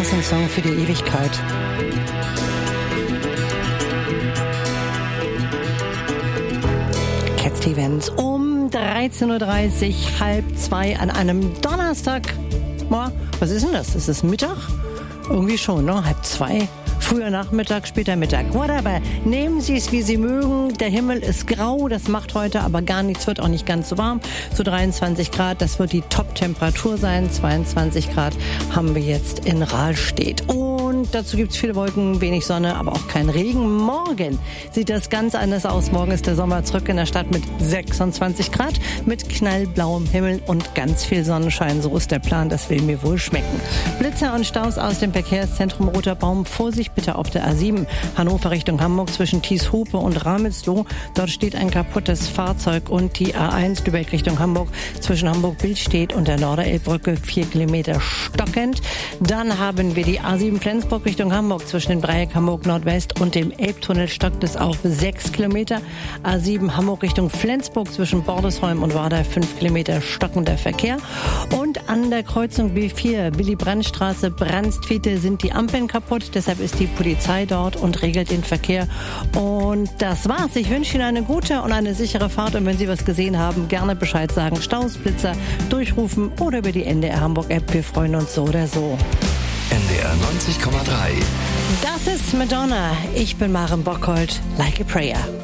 ist ein Song für die Ewigkeit. Cat Stevens um 13.30 Uhr, 1:30 an einem Donnerstag. Was ist denn das? Ist es Mittag? Irgendwie schon, ne? 1:30. Früher Nachmittag, später Mittag. Whatever. Nehmen Sie es, wie Sie mögen. Der Himmel ist grau. Das macht heute aber gar nichts. Wird auch nicht ganz so warm. So 23 Grad. Das wird die Top-Temperatur sein. 22 Grad haben wir jetzt in Rahlstedt. Und dazu gibt's viele Wolken, wenig Sonne, aber auch kein Regen. Morgen sieht das ganz anders aus. Morgen ist der Sommer zurück in der Stadt mit 26 Grad, mit knallblauem Himmel und ganz viel Sonnenschein. So ist der Plan. Das will mir wohl schmecken. Blitzer und Staus aus dem Verkehrszentrum Roter Baum. Vorsicht bitte auf der A7 Hannover Richtung Hamburg zwischen Thieshope und Ramelsloh. Dort steht ein kaputtes Fahrzeug. Und die A1 Lübeck Richtung Hamburg zwischen Hamburg-Billstedt und der Norderelbbrücke 4 Kilometer stockend. Dann haben wir die A7 Flensburg Richtung Hamburg zwischen dem Dreieck Hamburg Nordwest und dem Elbtunnel stockt es auf 6 Kilometer. A7 Hamburg Richtung Flensburg zwischen Bordesholm und Warder 5 Kilometer stockender Verkehr. Und an der Kreuzung B4 Willy-Brandt-Straße Brandstviete sind die Ampeln kaputt. Deshalb ist die Polizei dort und regelt den Verkehr. Und das war's. Ich wünsche Ihnen eine gute und eine sichere Fahrt. Und wenn Sie was gesehen haben, gerne Bescheid sagen. Staus, Blitzer, durchrufen oder über die NDR Hamburg App. Wir freuen uns so oder so. NDR 90,3. Das ist Madonna. Ich bin Maren Bockholt. Like a Prayer.